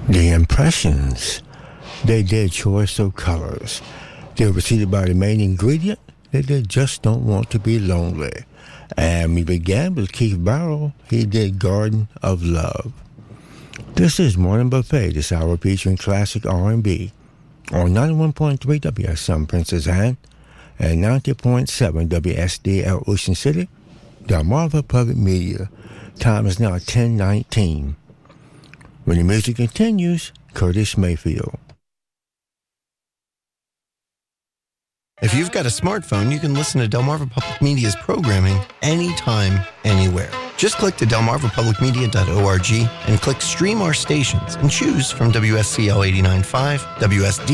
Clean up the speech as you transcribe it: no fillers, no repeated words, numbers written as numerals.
The Impressions. They did choice of colors. They were preceded by the main ingredient that they just don't want to be lonely. And we began with Keith Barrow. He did Garden of Love. This is Morning Buffet, this hour featuring classic R&B on 91.3 WSM Princess Anne and 90.7 WSDL Ocean City, Delmarva Public Media. Time is now 10:19. When the music continues, Curtis Mayfield. If you've got a smartphone, you can listen to Delmarva Public Media's programming anytime, anywhere. Just click to delmarvapublicmedia.org and click Stream Our Stations and choose from WSCL 89.5, WSD